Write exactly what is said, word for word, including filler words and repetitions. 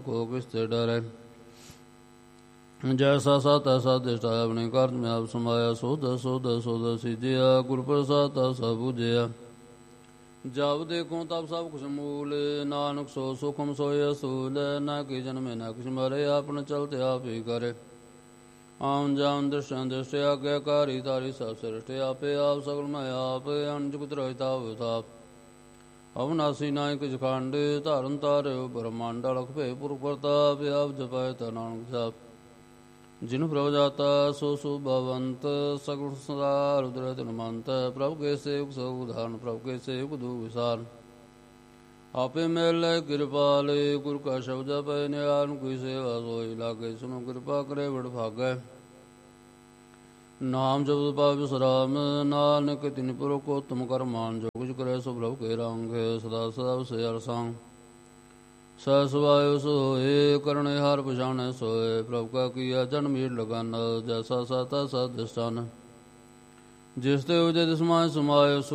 को किसते डरे। जैसा सा तैसा दिष्टा अपने कार्य में आप समाया। सोध सोध सोध सिद्धिया गुरु प्रसाद सब बुझिया। जब देखो तब सब कुछ मूल नानक सो सुखम सोय सूल। न कि जन्म न किस मरे आपन चलते आप ही करे। आम जाम दृष्टि दृष्टि आज्ञाकारी तारी सब सृष्टि आपे आप सकल में आप अंजुत रहता ताप। अवनाशी नायक जखांड तारन तारे ब्रह्मांड अलख पे पुर प्रताप आप जपाए नानक जाप। जिन प्रभु जाता सो सु भवंत सगुण संसार उदर तिनमंत। प्रभु के सेवक सब उदाहरण प्रभु के सेवक दु विसार। आपे मेल कृपाले गुरु का शब्द जप नियान की सेवा सोई लागे। सुनो कृपा करे बड़ भागे। नाम जब पाप सराम नानक तिन पुर को तुम कर मान। जो कुछ करे सो प्रभु के रंग सदा सदा से अरसांग। सहसवाय सोए करणे हार पछाणे सोए। प्रभु का किया जन्म लगन जैसा सा तैसा दृष्टान। जिस ते उदय समाय समाय